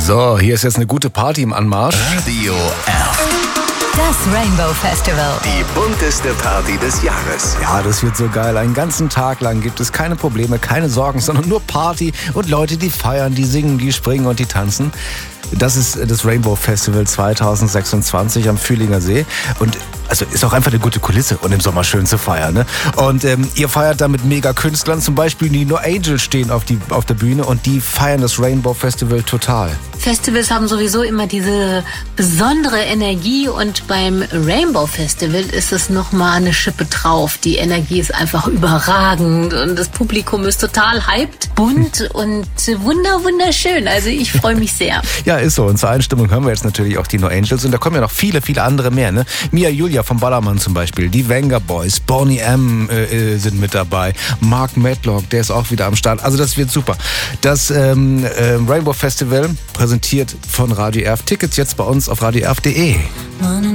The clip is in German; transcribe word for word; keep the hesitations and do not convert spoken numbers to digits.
So, hier ist jetzt eine gute Party im Anmarsch. Radio Erft. Das Rainbow Festival. Die bunteste Party des Jahres. Ja, das wird so geil. Einen ganzen Tag lang gibt es keine Probleme, keine Sorgen, sondern nur Party und Leute, die feiern, die singen, die springen und die tanzen. Das ist das Rainbow Festival zwanzig sechsundzwanzig am Fühlinger See. Und also ist auch einfach eine gute Kulisse und im Sommer schön zu feiern. Ne? Und ähm, ihr feiert da mit Mega-Künstlern, zum Beispiel die No Angels stehen auf, die, auf der Bühne und die feiern das Rainbow Festival total. Festivals haben sowieso immer diese besondere Energie und beim Rainbow Festival ist es nochmal eine Schippe drauf. Die Energie ist einfach überragend und das Publikum ist total hyped, bunt und wunder wunderschön. Also ich freue mich sehr. Ja, ist so. Und zur Einstimmung hören wir jetzt natürlich auch die No Angels und da kommen ja noch viele, viele andere mehr. Ne? Mia Julia vom Ballermann zum Beispiel, die Venga Boys, Boney M. Äh, sind mit dabei, Mark Medlock, der ist auch wieder am Start. Also das wird super. Das ähm, äh, Rainbow Festival präsentiert von Radio Erft. Tickets jetzt bei uns auf radio erft punkt de.